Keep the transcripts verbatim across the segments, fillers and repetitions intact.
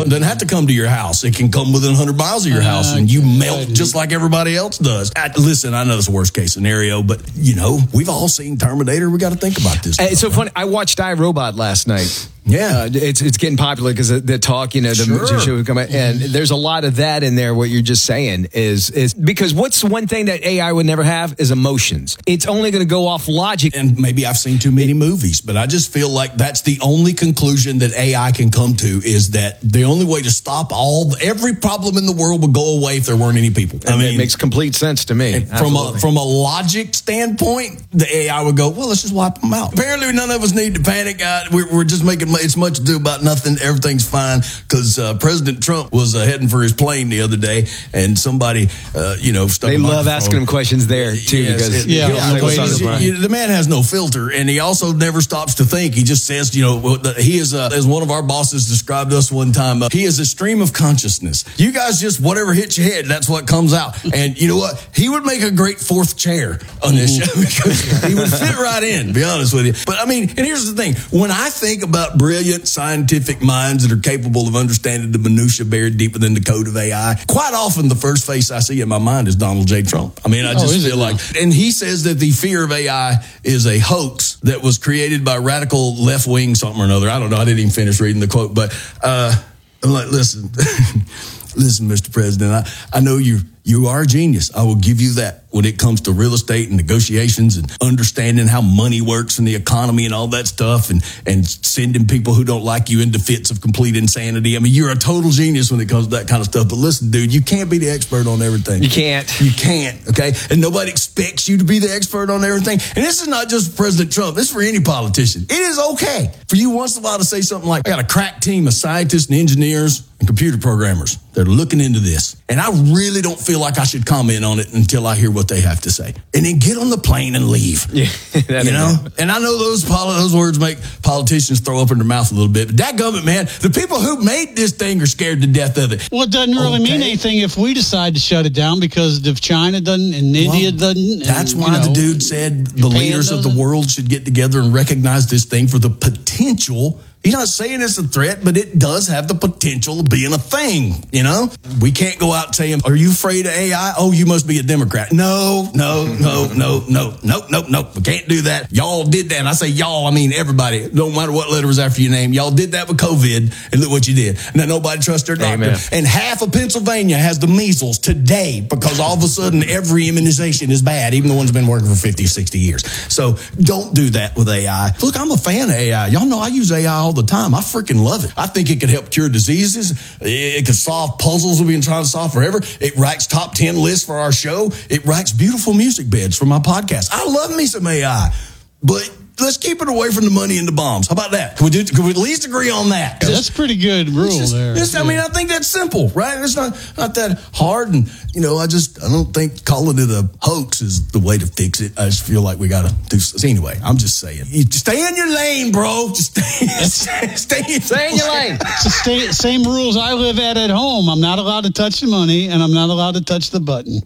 know, it doesn't have to come to your house. It can come within one hundred miles of your house, and you melt just like everybody else does. I, listen, I know it's a worst case scenario, but, you know, we've all seen Terminator. We got to think about this. It's so funny. I watched iRobot last night. Yeah, uh, it's it's getting popular because the talk, you know, the sure. show would come out, and there's a lot of that in there. What you're just saying is is because what's one thing that A I would never have is emotions. It's only going to go off logic. And maybe I've seen too many movies, but I just feel like that's the only conclusion that A I can come to is that the only way to stop all every problem in the world would go away if there weren't any people. I and mean, it makes complete sense to me. From a, from a logic standpoint, the A I would go, well, let's just wipe them out. Apparently, none of us need to panic. Uh, we're, we're just making it's much ado about nothing. Everything's fine because uh, President Trump was uh, heading for his plane the other day, and somebody, uh, you know, stuck they a love microphone. asking him questions there too. Yes, because it, yeah, yeah, yeah, you, the man has no filter, and he also never stops to think. He just says, you know, he is uh, as one of our bosses described us one time. Uh, he is a stream of consciousness. You guys just whatever hits your head, that's what comes out. And you know what? He would make a great fourth chair on this show because he would fit right in. To be honest with you, but I mean, and here's the thing: when I think about brilliant scientific minds that are capable of understanding the minutia buried deep within the code of A I, quite often the first face I see in my mind is Donald J. Trump. I mean, I just oh, feel like, and he says that the fear of A I is a hoax that was created by radical left wing something or another. I don't know. I didn't even finish reading the quote, but uh, I'm like, listen, listen, Mister President, I, I know you you are a genius. I will give you that when it comes to real estate and negotiations and understanding how money works and the economy and all that stuff and, and sending people who don't like you into fits of complete insanity. I mean, you're a total genius when it comes to that kind of stuff. But listen, dude, you can't be the expert on everything. You can't. You can't, okay? And nobody expects you to be the expert on everything. And this is not just for President Trump. This is for any politician. It is okay for you once in a while to say something like, I got a crack team of scientists and engineers and computer programmers that are looking into this. And I really don't feel like I should comment on it until I hear what they have to say. And then get on the plane and leave. Yeah, you know? And I know those those words make politicians throw up in their mouth a little bit. But dadgummit, man, the people who made this thing are scared to death of it. Well, it doesn't really okay. mean anything if we decide to shut it down because if China doesn't and India well, doesn't. And, that's why you know, the dude said the Japan leaders of the doesn't. world should get together and recognize this thing for the potential. He's not saying it's a threat, but it does have the potential of being a thing, you know? We can't go out saying, are you afraid of A I? Oh, you must be a Democrat. No, no, no, no, no, no, no, no. We can't do that. Y'all did that. And I say y'all, I mean everybody. No matter what letter was after your name. Y'all did that with COVID, and look what you did. Now nobody trusts their doctor. Amen. And half of Pennsylvania has the measles today because all of a sudden every immunization is bad, even the ones that have been working for fifty, sixty years. So don't do that with A I. Look, I'm a fan of A I. Y'all know I use A I all the time. I freaking love it. I think it can help cure diseases. It can solve puzzles we've been trying to solve forever. It writes top ten lists for our show. It writes beautiful music beds for my podcast. I love me some A I, but let's keep it away from the money and the bombs. How about that? Can we, do, can we at least agree on that? That's a pretty good rule just, there. Just, I mean, I think that's simple, right? It's not not that hard. And, you know, I just, I don't think calling it a hoax is the way to fix it. I just feel like we got to do so. Anyway, I'm just saying. You stay in your lane, bro. Just stay, stay, Stay in your lane. It's the sta- same rules I live at at home. I'm not allowed to touch the money, and I'm not allowed to touch the button.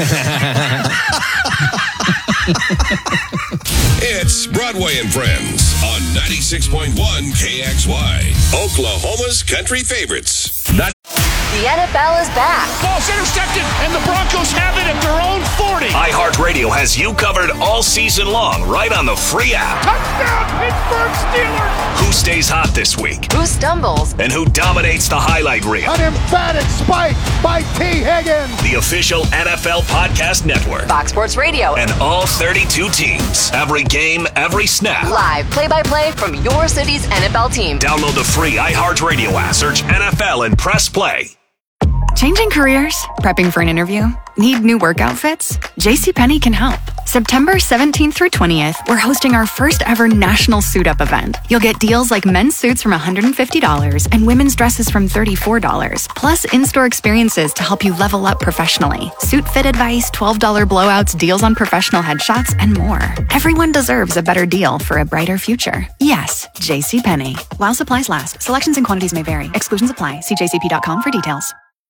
It's Broadway and Friends on ninety-six point one K X Y, Oklahoma's country favorites. That- The N F L is back. Ball's intercepted, and the Broncos have it at their own forty. iHeartRadio has you covered all season long, right on the free app. Touchdown, Pittsburgh Steelers! Who stays hot this week? Who stumbles? And who dominates the highlight reel? An emphatic spike by T. Higgins. The official N F L Podcast Network. Fox Sports Radio. And all thirty-two teams. Every game, every snap. Live play-by-play from your city's N F L team. Download the free iHeartRadio app. Search N F L and press play. Changing careers? Prepping for an interview? Need new work outfits? JCPenney can help. September seventeenth through twentieth, we're hosting our first ever national suit up event. You'll get deals like men's suits from one hundred fifty dollars and women's dresses from thirty-four dollars, plus in-store experiences to help you level up professionally. Suit fit advice, twelve dollars blowouts, deals on professional headshots, and more. Everyone deserves a better deal for a brighter future. Yes, JCPenney. While supplies last, selections and quantities may vary. Exclusions apply. See j c p dot com for details.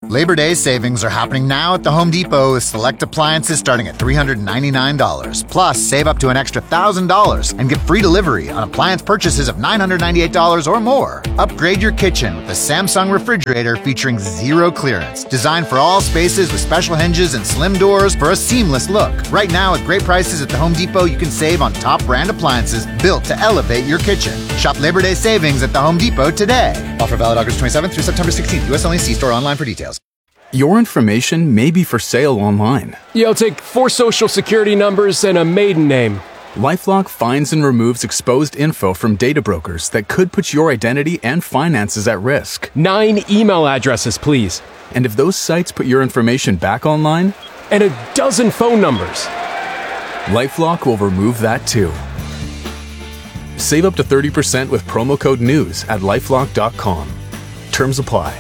Labor Day savings are happening now at the Home Depot with select appliances starting at three hundred ninety-nine dollars. Plus, save up to an extra one thousand dollars and get free delivery on appliance purchases of nine hundred ninety-eight dollars or more. Upgrade your kitchen with a Samsung refrigerator featuring zero clearance. Designed for all spaces with special hinges and slim doors for a seamless look. Right now, at great prices at the Home Depot, you can save on top brand appliances built to elevate your kitchen. Shop Labor Day savings at the Home Depot today. Offer valid August twenty-seventh through September sixteenth. U S only. See store online for details. Your information may be for sale online. Yeah, I'll take four social security numbers and a maiden name. LifeLock finds and removes exposed info from data brokers that could put your identity and finances at risk. Nine email addresses, please. And if those sites put your information back online? And a dozen phone numbers. LifeLock will remove that too. Save up to thirty percent with promo code NEWS at lifelock dot com. Terms apply.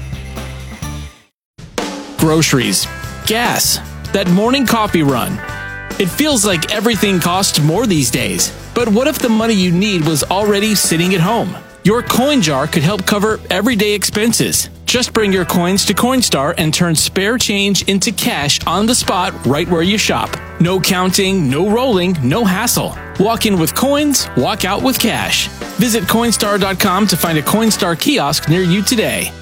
Groceries, gas, that morning coffee run. It feels like everything costs more these days. But what if the money you need was already sitting at home? Your coin jar could help cover everyday expenses. Just bring your coins to Coinstar and turn spare change into cash on the spot right where you shop. No counting, no rolling, no hassle. Walk in with coins, walk out with cash. Visit Coinstar dot com to find a Coinstar kiosk near you today.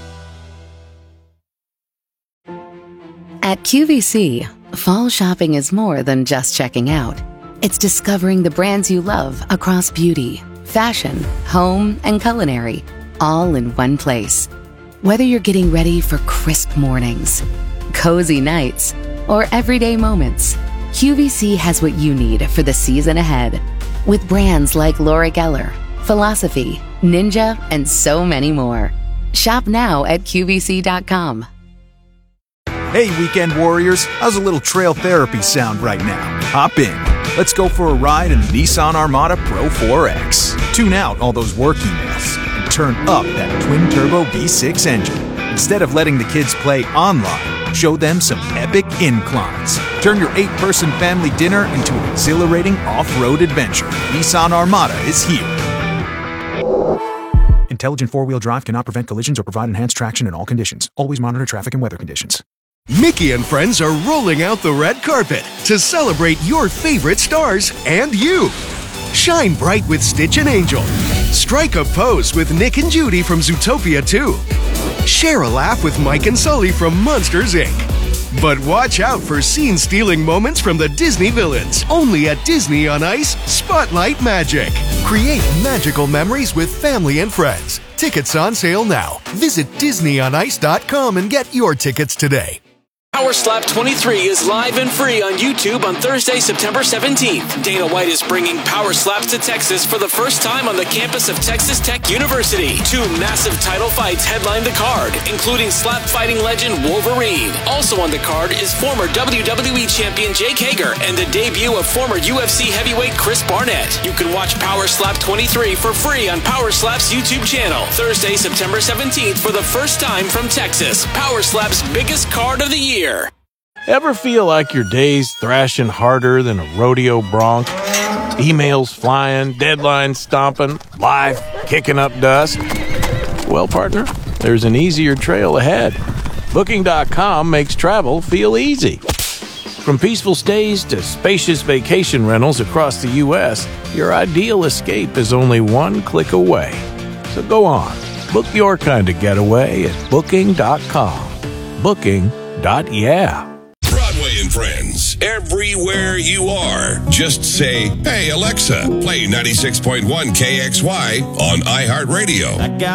At Q V C, fall shopping is more than just checking out. It's discovering the brands you love across beauty, fashion, home, and culinary, all in one place. Whether you're getting ready for crisp mornings, cozy nights, or everyday moments, Q V C has what you need for the season ahead. With brands like Laura Geller, Philosophy, Ninja, and so many more. Shop now at Q V C dot com. Hey, weekend warriors, how's a little trail therapy sound right now? Hop in. Let's go for a ride in the Nissan Armada Pro four X. Tune out all those work emails and turn up that twin-turbo V six engine. Instead of letting the kids play online, show them some epic inclines. Turn your eight-person family dinner into an exhilarating off-road adventure. Nissan Armada is here. Intelligent four-wheel drive cannot prevent collisions or provide enhanced traction in all conditions. Always monitor traffic and weather conditions. Mickey and friends are rolling out the red carpet to celebrate your favorite stars and you. Shine bright with Stitch and Angel. Strike a pose with Nick and Judy from Zootopia two. Share a laugh with Mike and Sully from Monsters, Incorporated. But watch out for scene-stealing moments from the Disney villains. Only at Disney on Ice, Spotlight Magic. Create magical memories with family and friends. Tickets on sale now. Visit Disney on Ice dot com and get your tickets today. Power Slap twenty-three is live and free on YouTube on Thursday, September seventeenth. Dana White is bringing Power Slaps to Texas for the first time on the campus of Texas Tech University. Two massive title fights headline the card, including slap fighting legend Wolverine. Also on the card is former W W E champion Jake Hager and the debut of former U F C heavyweight Chris Barnett. You can watch Power Slap twenty-three for free on Power Slap's YouTube channel. Thursday, September seventeenth for the first time from Texas. Power Slap's biggest card of the year. Ever feel like your day's thrashing harder than a rodeo bronc? Emails flying, deadlines stomping, life kicking up dust? Well, partner, there's an easier trail ahead. Booking dot com makes travel feel easy. From peaceful stays to spacious vacation rentals across the U S, your ideal escape is only one click away. So go on, book your kind of getaway at Booking dot com. Booking. Dot yeah. Broadway and Friends, everywhere you are. Just say, hey, Alexa, play ninety-six point one K X Y on iHeartRadio.